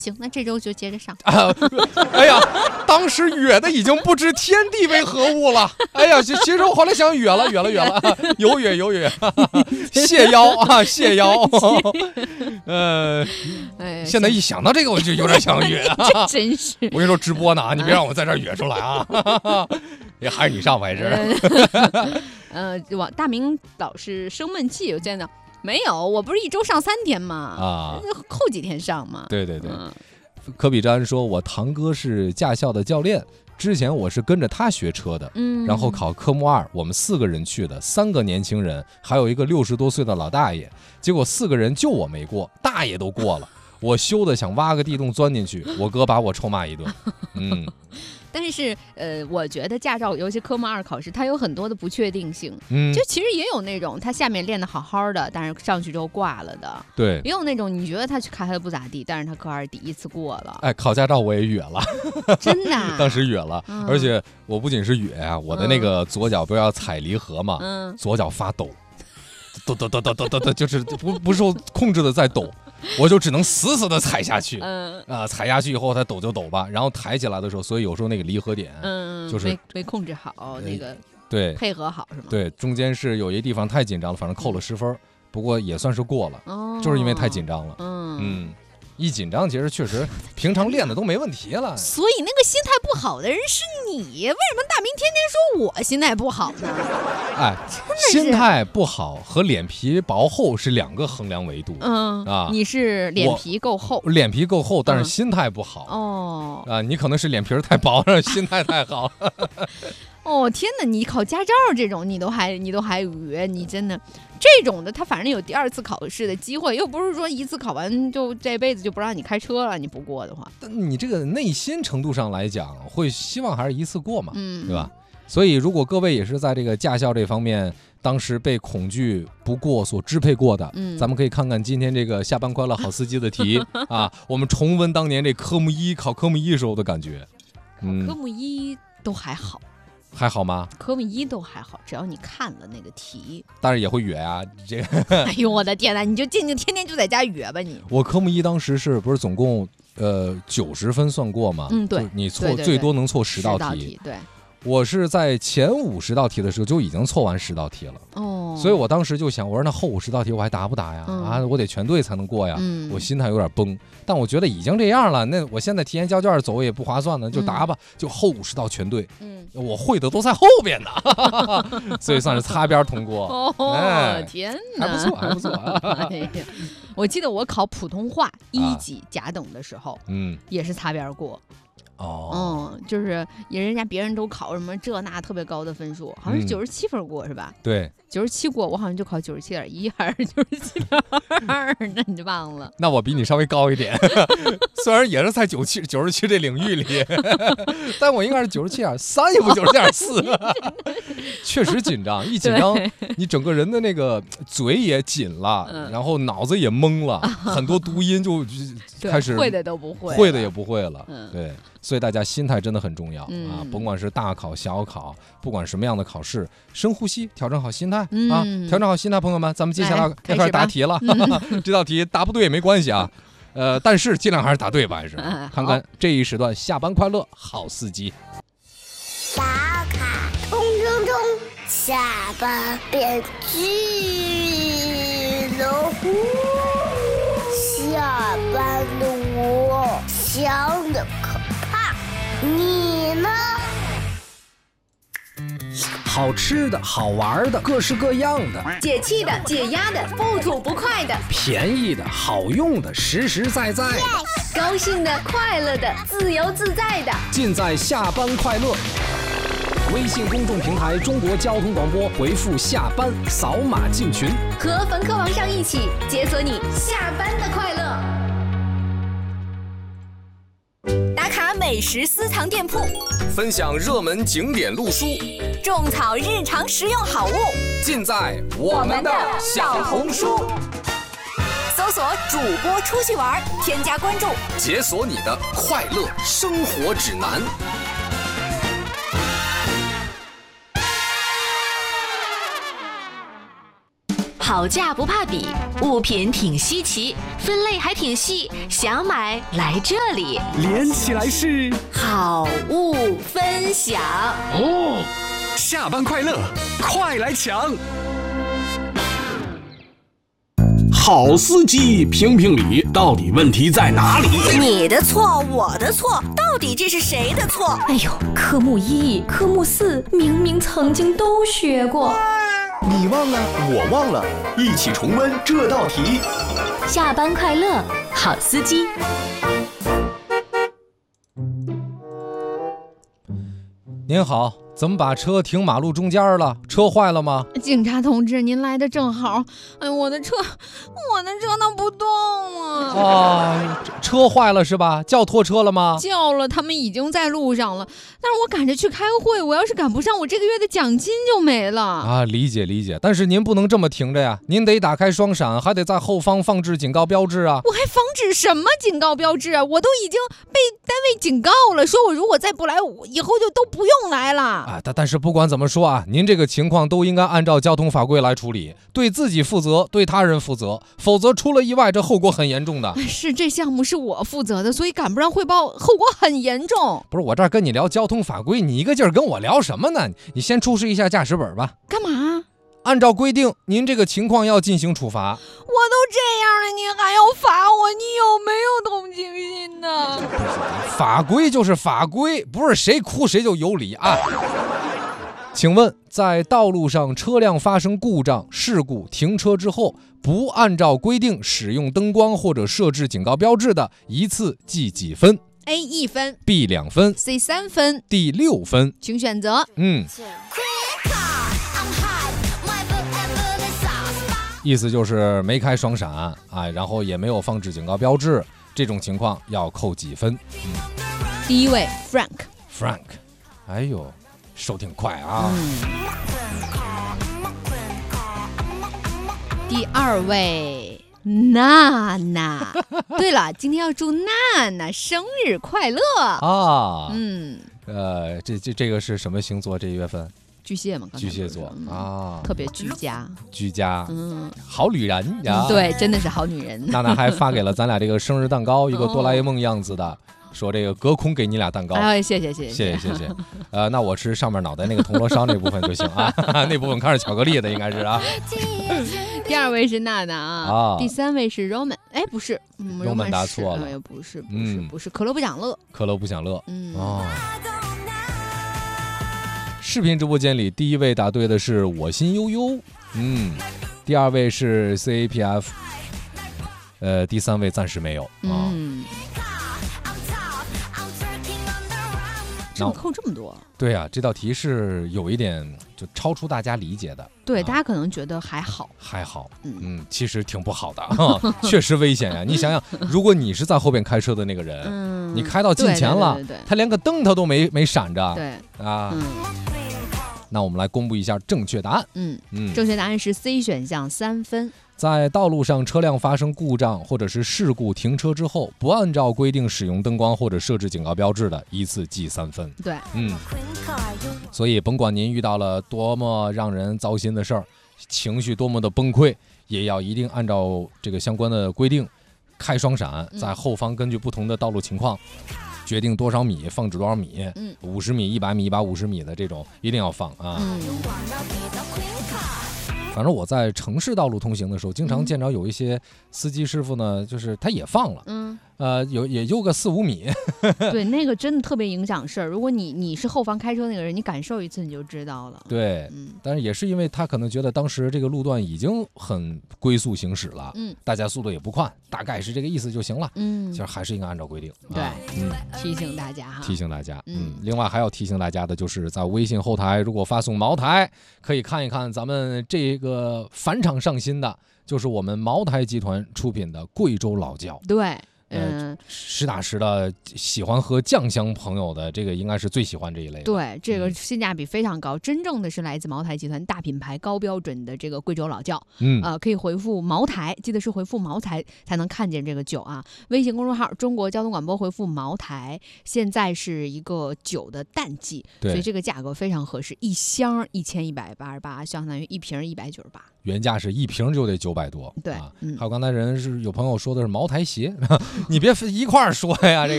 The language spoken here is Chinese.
行，那这周就接着上。 哎呀，当时哕的已经不知天地为何物了。哎呀，其实我后来想哕了，有哕，谢腰啊，谢腰。现在一想到这个，我就有点想哕啊。 真是， 我跟你说，直播呢，你别让我在这儿哕出来啊。还是你上吧，还是？ 大明老师生闷气，我真的。没有，我不是一周上3天吗？ 啊， 后几天上嘛。 对。科比詹说，我堂哥是驾校的教练，之前我是跟着他学车的，然后考科目2，我们4个人去的，3个年轻人，还有一个60多岁的老大爷，结果4个人就我没过，大爷都过了，我羞的想挖个地洞钻进去，我哥把我臭骂一顿。 但是我觉得驾照尤其科目2考试它有很多的不确定性，就其实也有那种他下面练得好好的，但是上去之后挂了的， 对， 也有那种你觉得他开的不咋地，但是他科2第一次过了。 哎，考驾照我也哕了， 真的、啊， 当时哕了，而且我不仅是哕啊，我的那个左脚不是要踩离合嘛，左脚发抖，抖，就是不受控制的在抖。我就只能死死的踩下去，踩下去以后它抖就抖吧，然后抬起来的时候，所以有时候那个离合点，就是没控制好，那个对配合好是吗？ 对，中间是有一地方太紧张了，反正扣了10分，不过也算是过了，就是因为太紧张了，一紧张其实确实平常练的都没问题了。 所以那个心态不好的人是你，为什么大明天天说我心态不好呢？ 哎，心态不好和脸皮薄厚是2个衡量维度。 你是脸皮够厚， 脸皮够厚，但是心态不好。你可能是脸皮太薄，心态太好。 天哪！你考驾照这种，你都还哕，你真的这种的，他反正有第2次考试的机会，又不是说1次考完就这辈子就不让你开车了，你不过的话， 但你这个内心程度上来讲，会希望还是1次过嘛，对吧？所以如果各位也是在这个驾校这方面当时被恐惧不过所支配过的，咱们可以看看今天这个下班快乐好司机的题啊，我们重温当年这科目1考科目1时候的感觉。 科目1都还好。 还好吗？ 科目1都还好，只要你看了那个题， 但是也会哕啊，这个。 哎呦我的天哪！你就天天就在家哕吧你。 我科目1当时不是总共90分算过吗？ 对， 你错最多能错10道题。 对。 我是在前50道题的时候就已经错完10道题了，所以我当时就想，我说那后50道题我还答不答呀？我得全对才能过呀，我心态有点崩。但我觉得已经这样了，那我现在提前交卷走也不划算呢，就答吧，就后50道全对。我会的都在后边呢，所以算是擦边通过。 天哪， 还不错。 我记得我考普通话1级甲等的时候，也是擦边过。就是人家别人都考什么这那特别高的分数，好像是97分过是吧？对，97过，我好像就考97.1还是97.2，那你就忘了。 那我比你稍微高一点，虽然也是在97这领域里，但我应该是97.3，也不97.4。确实紧张，一紧张，你整个人的那个嘴也紧了，然后脑子也懵了，很多读音就开始会的都不会， 会的也不会了。对。所以大家心态真的很重要啊！甭管是大考小考，不管什么样的考试，深呼吸，调整好心态啊！调整好心态，朋友们，咱们接下来要开始答题了。这道题答不对也没关系啊，但是尽量还是答对吧，还是看看这一时段下班快乐好司机。 打卡冲冲冲，下班别去了呼，下班的我想的可怕，你呢？ 好吃的好玩的各式各样的， 解气的解压的不吐不快的， 便宜的好用的实实在在， 高兴的快乐的自由自在的， 尽在下班快乐。微信公众平台中国交通广播，回复下班扫码进群， 和冯科王上一起解锁你下班的快乐。打卡美食私藏店铺， 分享热门景点路书， 种草日常实用好物， 尽在我们的小红书。 搜索主播出去玩，添加关注， 解锁你的快乐生活指南。 好价不怕比，物品挺稀奇，分类还挺细，想买来这里， 连起来是好物分享哦。下班快乐，快来抢！好司机评评理，到底问题在哪里？ 你的错，我的错，到底这是谁的错？ 哎呦，科目1、科目4明明曾经都学过， 你忘了，我忘了，一起重温这道题。 下班快乐，好司机。 您好，怎么把车停马路中间了？车坏了吗？ 警察同志，您来的正好。哎，我的车它不动啊！ 车坏了是吧？叫拖车了吗？ 叫了，他们已经在路上了。但是我赶着去开会，我要是赶不上，我这个月的奖金就没了啊！理解。但是您不能这么停着呀，您得打开双闪，还得在后方放置警告标志啊！ 我还防止什么警告标志啊？我都已经被单位警告了，说我如果再不来，我以后就都不用来了啊！但是不管怎么说啊，您这个情况都应该按照交通法规来处理，对自己负责，对他人负责，否则出了意外，这后果很严重的。 是，这项目是我负责的，所以赶不上汇报，后果很严重。 不是，我这儿跟你聊交通法规，你一个劲儿跟我聊什么呢？你先出示一下驾驶本吧。 干嘛？ 按照规定，您这个情况要进行处罚。 我都这样了，你还要罚我？你有没有同情心呢？ 法规就是法规，不是谁哭谁就有理啊。请问，在道路上车辆发生故障、事故停车之后，不按照规定使用灯光或者设置警告标志的，一次记几分？ A 1分 ，B 2分 ，C 3分 ，D 6分， 请选择。 意思就是没开双闪啊，然后也没有放置警告标志，这种情况要扣几分？ 第一位 Frank， 哎呦，手挺快啊。 第二位娜娜，对了，今天要祝娜娜生日快乐啊！这个是什么星座？这1月份？ 巨蟹嘛， 巨蟹座啊， 特别居家， 好女人呀， 对，真的是好女人。 娜娜还发给了咱俩这个生日蛋糕，一个哆啦 A 梦样子的，说这个隔空给你俩蛋糕。 哎，谢谢。 那我吃上面脑袋那个铜锣烧那部分就行啊，那部分看是巧克力的，应该是啊。 第二位是娜娜啊，第三位是 Roman， 哎，不是，Roman 答错了， 不是，可乐不享乐， 视频直播间里第一位答对的是我心悠悠，第二位是 CAPF， 第三位暂时没有啊。 怎么扣这么多？ 对啊，这道题是有一点就超出大家理解的。 对，大家可能觉得还好， 其实挺不好的，确实危险呀。你想想，如果你是在后边开车的那个人，你开到近前了，他连个灯他都没闪着， 对啊。那我们来公布一下正确答案。 正确答案是 C 选项3分。 在道路上车辆发生故障或者是事故停车之后，不按照规定使用灯光或者设置警告标志的，依次记3分。 对， 所以甭管您遇到了多么让人糟心的事儿，情绪多么的崩溃，也要一定按照这个相关的规定开双闪，在后方根据不同的道路情况决定多少米放置多少米，50米、100米、150米的这种一定要放啊。反正我在城市道路通行的时候，经常见着有一些司机师傅呢，就是他也放了，也就个4-5米。 对，那个真的特别影响事儿。如果你是后方开车那个人，你感受一次你就知道了。 对，但是也是因为他可能觉得当时这个路段已经很龟速行驶了，大家速度也不快，大概是这个意思就行了。其实还是应该按照规定。 对，提醒大家哈。 另外还要提醒大家的就是在微信后台如果发送茅台，可以看一看咱们这个返场上新的，就是我们茅台集团出品的贵州老窖。 对。 实打实的喜欢喝酱香朋友的，这个应该是最喜欢这一类的。 对，这个性价比非常高，真正的是来自茅台集团大品牌高标准的这个贵州老窖。可以回复茅台，记得是回复茅台才能看见这个酒啊。微信公众号中国交通广播回复茅台，现在是一个酒的淡季，所以这个价格非常合适，一箱1188，相当于一瓶198。 原价是一瓶就得900多。 对， 还有刚才有朋友说的是茅台鞋，你别一块儿说呀，这个。